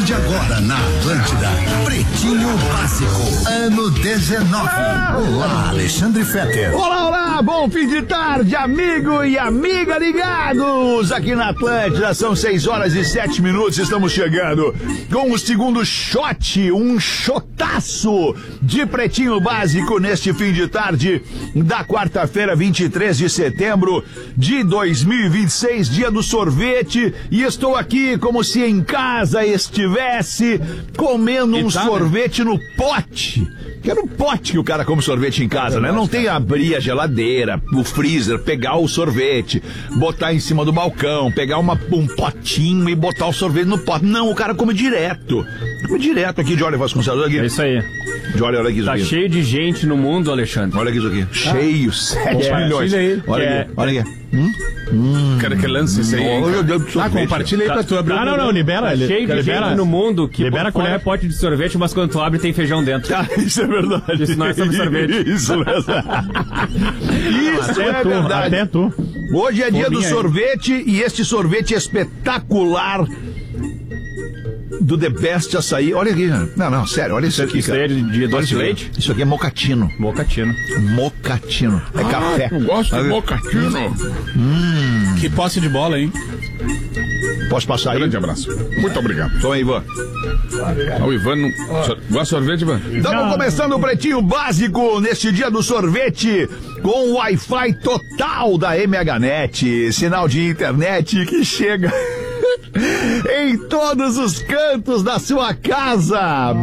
tarde agora na Atlântida. Pretinho Básico, ano 19. Olá, Alexandre Fetter. Olá, olá, bom fim de tarde, amigo e amiga ligados aqui na Atlântida. São 6h07, estamos chegando com o segundo shot, um shotaço de Pretinho Básico neste fim de tarde da quarta-feira, 23 de setembro de 2026, dia do sorvete, e estou aqui como se em casa estivesse comendo um sorvete no pote. Que é no pote que o cara come sorvete em casa, né? Não tem abrir a geladeira, o freezer, pegar o sorvete, botar em cima do balcão, pegar um potinho e botar o sorvete no pote. Não, o cara come direto. Come direto aqui, de olha, Vasconcelos, aqui. É isso aí. Olha aqui isso aqui. Tá cheio de gente no mundo, Alexandre. Olha aqui isso aqui. Cheio, 7 milhões. Olha aqui, olha aqui. Quero que lance isso aí. Compartilha aí pra tu abrir. Não, libera. Tá cheio de gente no mundo que libera a colher pote de sorvete, mas quando tu abre tem feijão dentro. Isso é verdade. Isso não é sobre sorvete. Isso mesmo. Isso é verdade. Até tu. Hoje é dia do sorvete e este sorvete espetacular do The Best Açaí. Olha aqui, não, sério, olha isso aqui, cara. Isso aí é de doce de leite? Isso aqui é mocatino. Mocatino. É café. Eu gosto de mocatino. Que posse de bola, hein? Posso passar aí? Grande abraço. Muito obrigado. Toma aí, Ivan. O Ivan não... Gosta de sorvete, Ivan? Estamos começando o Pretinho Básico neste dia do sorvete com o Wi-Fi total da MHNet. Sinal de internet que chega em todos os cantos da sua casa.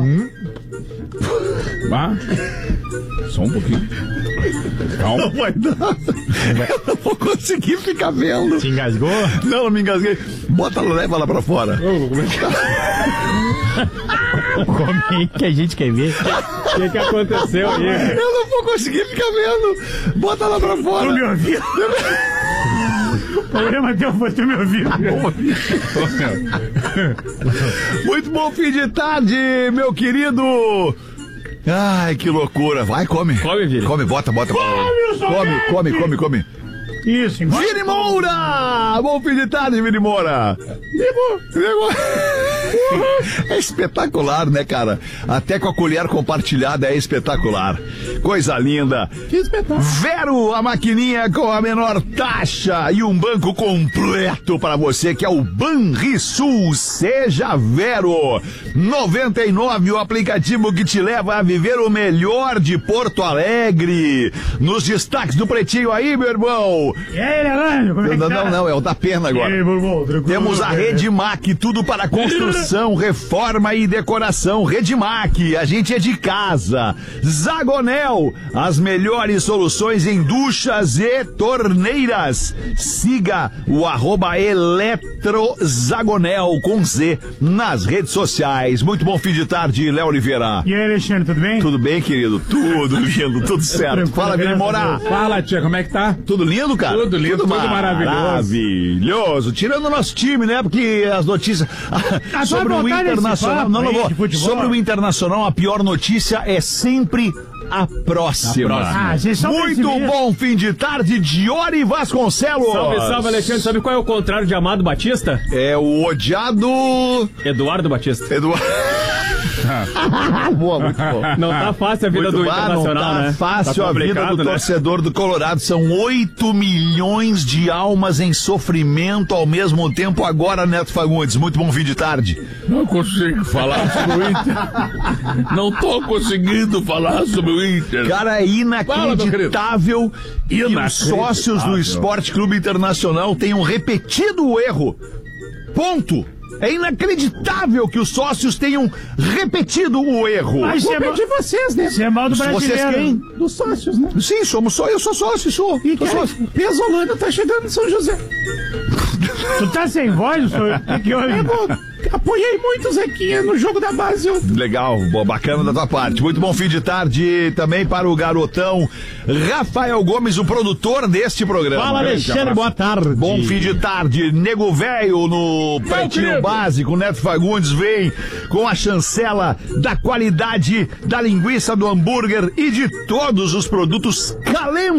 Só um pouquinho. Calma. Não vai dar. Eu não vou conseguir ficar vendo. Se engasgou? Não me engasguei. Leva lá pra fora. Come aí que a gente quer ver. O que aconteceu aí? Eu não vou conseguir ficar vendo. Bota lá pra fora. Tu me ouviu? O problema teu foi tu me ouvir. Muito bom fim de tarde, meu querido. Ai, que loucura. Vai, come. Come, Vini. Come, bota. Come. Isso, Vini Moura! Bom fim de tarde, Vini Moura. É espetacular, né, cara? Até com a colher compartilhada é espetacular. Coisa linda. Que espetáculo. Vero, a maquininha com a menor taxa e um banco completo para você, que é o Banrisul. Seja Vero. 99, o aplicativo que te leva a viver o melhor de Porto Alegre. Nos destaques do Pretinho aí, meu irmão. E aí, Leandro, como é que tá? Não, é o da pena agora. Ei, irmão, temos a Redmac, tudo para construção, reforma e decoração. Redmac, a gente é de casa. Zagonel, as melhores soluções em duchas e torneiras. Siga o @eletrozagonel com Z nas redes sociais. Muito bom fim de tarde, Léo Oliveira. E aí, Alexandre, tudo bem? Tudo bem, querido? Tudo lindo, tudo certo. Fala, Vini Moura. Fala, tia, como é que tá? Tudo lindo, cara? Tudo lindo, tudo maravilhoso. Tirando o nosso time, né? Porque as notícias sobre o Internacional... Sobre o Internacional, a pior notícia é sempre a próxima. Muito bom fim de tarde, Diori Vasconcelos. Salve, Alexandre. Sabe qual é o contrário de Amado Batista? É o odiado... Eduardo Batista. Boa, muito bom. Não tá fácil a vida do Internacional, né? Não tá fácil a vida do torcedor do Colorado. São 8 milhões de almas em sofrimento ao mesmo tempo agora, Neto Fagundes. Muito bom fim de tarde. Não consigo falar sobre o Inter. Não tô conseguindo falar sobre o Inter. Cara, é inacreditável que os sócios do Esporte Clube Internacional tenham repetido o erro. Ponto. É inacreditável que os sócios tenham repetido o erro. Mas é de vocês, né? Você é mal do brasileiro. Vocês quem? Dos sócios, né? Sim, somos só. Eu sou sócio, sou. E Pesolano tá chegando em São José. Tu tá sem voz, senhor? Apoiei muito, Zequinha, no jogo da base. Legal, bacana da tua parte. Muito bom fim de tarde também para o garotão Rafael Gomes, o produtor deste programa. Fala, Alexandre, boa tarde. Bom fim de tarde. Nego Velho no Pretinho Básico. Neto Fagundes vem com a chancela da qualidade da linguiça, do hambúrguer e de todos os produtos Calem.